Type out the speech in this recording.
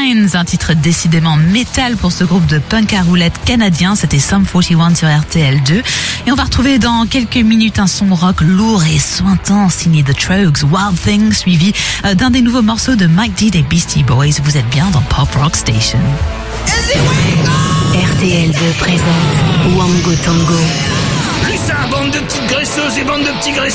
Signs, un titre décidément métal pour ce groupe de punk à roulettes canadien. C'était Sum 41 sur RTL2. Et on va retrouver dans quelques minutes un son rock lourd et sointant signé The Trogs, Wild Thing, suivi d'un des nouveaux morceaux de Mike D des Beastie Boys. Vous êtes bien dans Pop Rock Station. RTL2 présente Wango Tango. Plus ça, bande de petites graisseuses et bande de petits graisseurs.